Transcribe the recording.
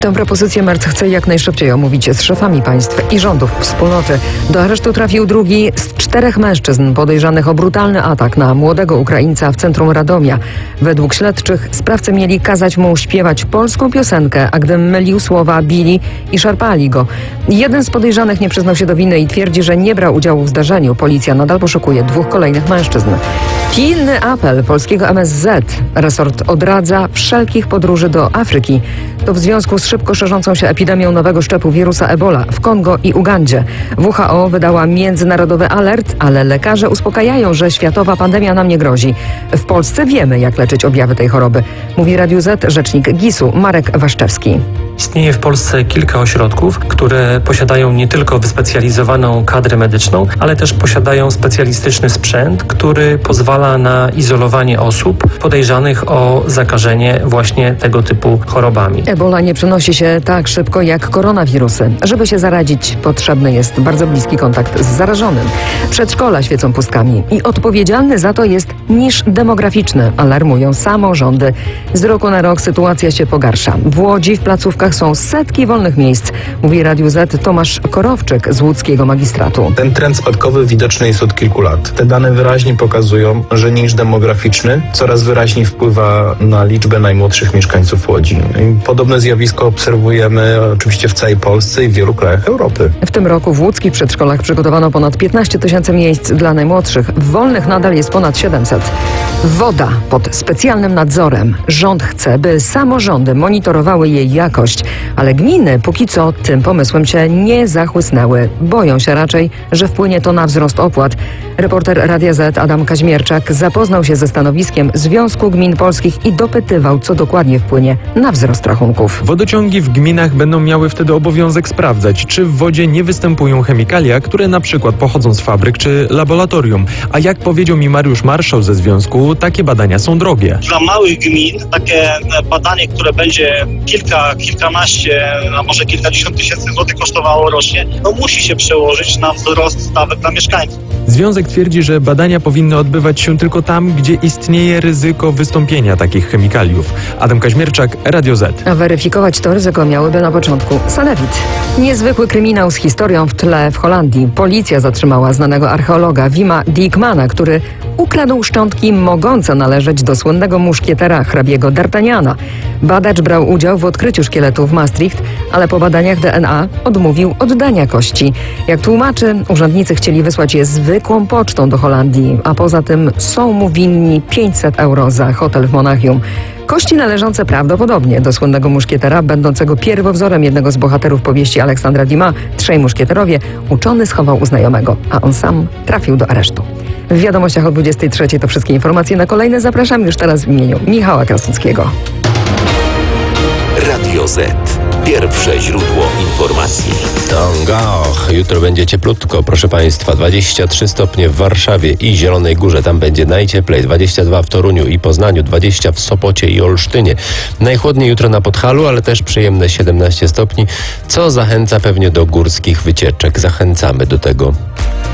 Tę propozycję Merz chce jak najszybciej omówić z szefami państw i rządów wspólnoty. Do aresztu trafił drugi z 4 mężczyzn podejrzanych o brutalny atak na młodego Ukraińca w centrum Radomia. Według śledczych sprawcy mieli kazać mu śpiewać polską piosenkę, a gdy mylił słowa, bili i szarpali go. Jeden z podejrzanych nie przyznał się do winy i twierdzi, że nie brał udziału w zdarzeniu. Policja nadal poszukuje 2 kolejnych mężczyzn. Pilny apel polskiego MSZ. Resort odradza wszelkich podróży do Afryki. To w związku z szybko szerzącą się epidemią nowego szczepu wirusa Ebola w Kongo i Ugandzie. WHO wydała międzynarodowy alert, ale lekarze uspokajają, że światowa pandemia nam nie grozi. W Polsce wiemy, jak leczyć objawy tej choroby, mówi Radiu Z rzecznik GIS-u Marek Waszczewski. Istnieje w Polsce kilka ośrodków, które posiadają nie tylko wyspecjalizowaną kadrę medyczną, ale też posiadają specjalistyczny sprzęt, który pozwala na izolowanie osób podejrzanych o zakażenie właśnie tego typu chorobami. Ebola nie przenosi się tak szybko jak koronawirusy. Żeby się zaradzić, potrzebny jest bardzo bliski kontakt z zarażonym. Przedszkola świecą pustkami i odpowiedzialny za to jest niż demograficzny, alarmują samorządy. Z roku na rok sytuacja się pogarsza. W Łodzi w placówkach są setki wolnych miejsc, mówi Radiu Z Tomasz Korowczyk z łódzkiego magistratu. Ten trend spadkowy widoczny jest od kilku lat. Te dane wyraźnie pokazują, że niż demograficzny coraz wyraźniej wpływa na liczbę najmłodszych mieszkańców Łodzi. Podobne zjawisko obserwujemy oczywiście w całej Polsce i w wielu krajach Europy. W tym roku w łódzkich przedszkolach przygotowano ponad 15 000 miejsc dla najmłodszych. W wolnych nadal jest ponad 700. Woda pod specjalnym nadzorem. Rząd chce, by samorządy monitorowały jej jakość, ale gminy póki co tym pomysłem się nie zachłysnęły. Boją się raczej, że wpłynie to na wzrost opłat. Reporter Radia Z Adam Kaźmierczak zapoznał się ze stanowiskiem Związku Gmin Polskich i dopytywał, co dokładnie wpłynie na wzrost rachunków. Wodociągi w gminach będą miały wtedy obowiązek sprawdzać, czy w wodzie nie występują chemikalia, które na przykład pochodzą z fabryk czy laboratorium. A jak powiedział mi Mariusz Marszał ze związku, takie badania są drogie. Dla małych gmin takie badanie, które będzie kilkanaście, a może kilkadziesiąt tysięcy złotych kosztowało rocznie, musi się przełożyć na wzrost stawek dla mieszkańców. Związek twierdzi, że badania powinny odbywać się tylko tam, gdzie istnieje ryzyko wystąpienia takich chemikaliów. Adam Kaźmierczak, Radio Z. A weryfikować to ryzyko miałyby na początku sanepid. Niezwykły kryminał z historią w tle w Holandii. Policja zatrzymała znanego archeologa Wima Dijkmana, który ukradł szczątki mogące należeć do słynnego muszkietera hrabiego D'Artagnana. Badacz brał udział w odkryciu szkieletu w Maastricht, ale po badaniach DNA odmówił oddania kości. Jak tłumaczy, urzędnicy chcieli wysłać je zwykłą pocztą do Holandii, a poza tym są mu winni 500 euro za hotel w Monachium. Kości należące prawdopodobnie do słynnego muszkietera, będącego pierwowzorem jednego z bohaterów powieści Aleksandra Dumas, Trzej muszkieterowie, uczony schował u znajomego, a on sam trafił do aresztu. W wiadomościach o 23 to wszystkie informacje. Na kolejne zapraszam już teraz w imieniu Michała Krasuckiego. Radio Z. Pierwsze źródło informacji. Jutro będzie cieplutko, proszę Państwa. 23 stopnie w Warszawie i Zielonej Górze. Tam będzie najcieplej. 22 w Toruniu i Poznaniu, 20 w Sopocie i Olsztynie. Najchłodniej jutro na Podhalu, ale też przyjemne 17 stopni, co zachęca pewnie do górskich wycieczek. Zachęcamy do tego.